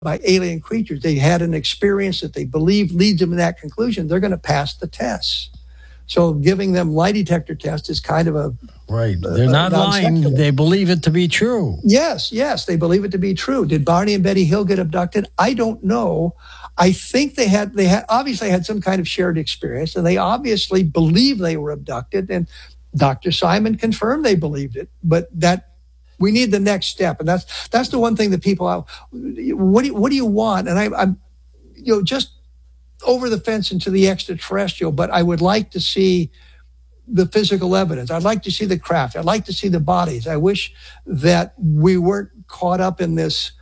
by alien creatures. They had an experience that they believe leads them to that conclusion. They're going to pass the tests. So giving them lie detector tests is kind of a... Right. They're not lying. They believe it to be true. Yes, they believe it to be true. Did Barney and Betty Hill get abducted? I don't know. I think they obviously had some kind of shared experience, and they obviously believe they were abducted, and Dr. Simon confirmed they believed it. But that we need the next step, and that's the one thing that people... What do you want? And I'm just over the fence into the extraterrestrial, but I would like to see the physical evidence. I'd like to see the craft. I'd like to see the bodies. I wish that we weren't caught up in this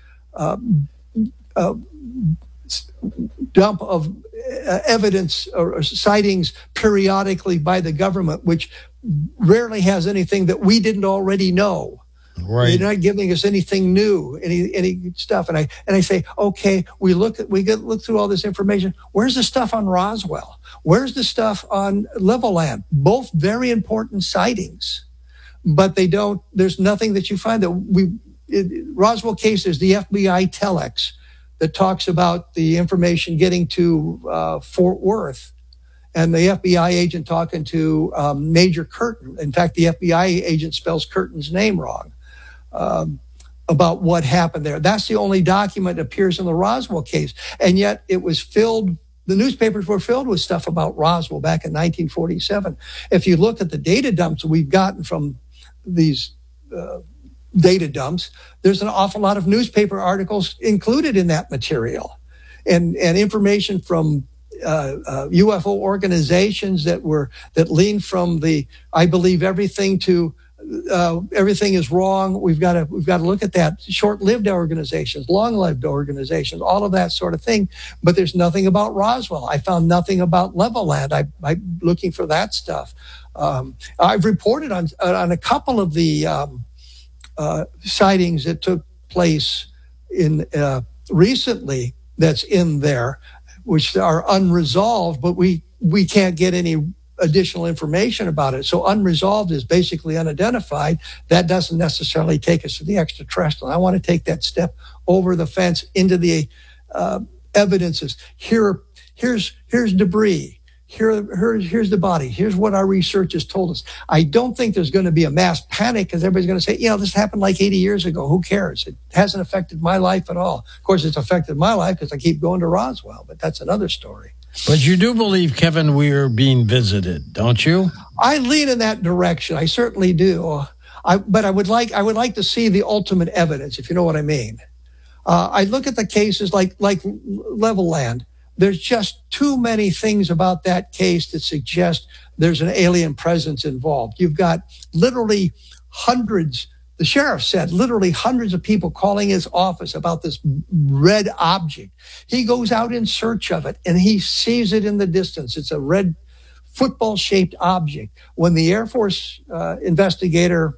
dump of evidence or sightings periodically by the government, which rarely has anything that we didn't already know. Right. They're not giving us anything new, any stuff. And I say, okay, we look through all this information. Where's the stuff on Roswell? Where's the stuff on Levelland? Both very important sightings, but there's nothing that you find Roswell case, there's the FBI telex that talks about the information getting to Fort Worth, and the FBI agent talking to Major Curtin. In fact, the FBI agent spells Curtin's name wrong. About what happened there. That's the only document that appears in the Roswell case. And yet it was the newspapers were filled with stuff about Roswell back in 1947. If you look at the data dumps we've gotten from these data dumps, there's an awful lot of newspaper articles included in that material. And information from UFO organizations that lean from I believe everything to everything is wrong. We've got to look at that. Short-lived organizations, long-lived organizations, all of that sort of thing. But there's nothing about Roswell. I found nothing about Levelland. I'm looking for that stuff. I've reported on a couple of the sightings that took place in recently that's in there, which are unresolved, but we can't get any additional information about it. So unresolved is basically unidentified. That doesn't necessarily take us to the extraterrestrial. I want to take that step over the fence into the evidences. Here's debris. Here's the body. Here's what our research has told us. I don't think there's going to be a mass panic because everybody's going to say, this happened like 80 years ago. Who cares? It hasn't affected my life at all. Of course, it's affected my life because I keep going to Roswell, but that's another story. But you do believe, Kevin, we are being visited, don't you? I lean in that direction. I certainly do. But I would like to see the ultimate evidence, if you know what I mean. I look at the cases like Levelland. There's just too many things about that case that suggest there's an alien presence involved. You've got literally hundreds. The sheriff said literally hundreds of people calling his office about this red object. He goes out in search of it, and he sees it in the distance. It's a red football-shaped object. When the Air Force investigator,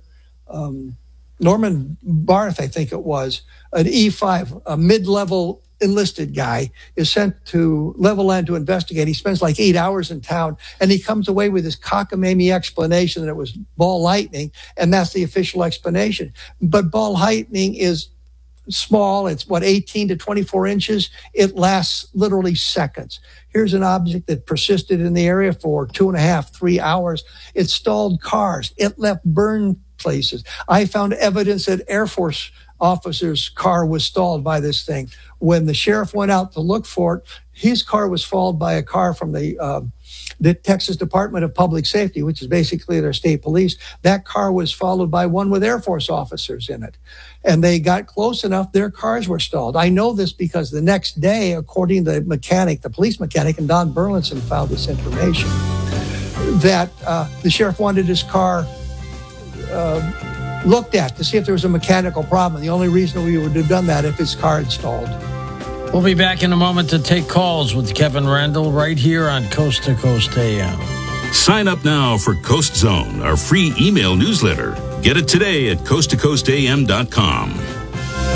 Norman Barth, I think it was, an E5, a mid-level enlisted guy, is sent to Levelland to investigate. He spends like 8 hours in town, and he comes away with this cockamamie explanation that it was ball lightning, and that's the official explanation. But ball lightning is small. It's 18 to 24 inches. It lasts literally seconds. Here's an object that persisted in the area for 2.5, 3 hours. It stalled cars. It left burn places. I found evidence that Air Force officer's car was stalled by this thing. When the sheriff went out to look for it, his car was followed by a car from the Texas Department of Public Safety, which is basically their state police. That car was followed by one with Air Force officers in it. And they got close enough, their cars were stalled. I know this because the next day, according to the police mechanic, and Don Burlinson found this information, that the sheriff wanted his car looked at to see if there was a mechanical problem. The only reason we would have done that if his car had stalled. We'll be back in a moment to take calls with Kevin Randle right here on Coast to Coast AM. Sign up now for Coast Zone, our free email newsletter. Get it today at coasttocoastam.com.